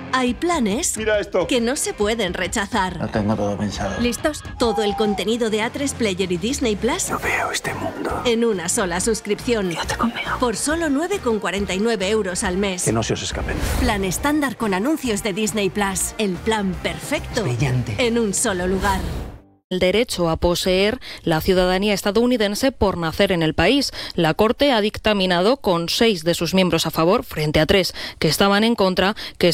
Hay planes Mira esto. que no se pueden rechazar. Lo tengo todo pensado. ¿Listos? Todo el contenido de A3 Player y Disney Plus No veo este mundo. en una sola suscripción. Quédate conmigo. Por solo 9,49 euros al mes. Que no se os escapen. Plan estándar con anuncios de Disney Plus. El plan perfecto. Brillante. En un solo lugar. El derecho a poseer la ciudadanía estadounidense por nacer en el país. La Corte ha dictaminado con 6 de sus miembros a favor, frente a 3 que estaban en contra, que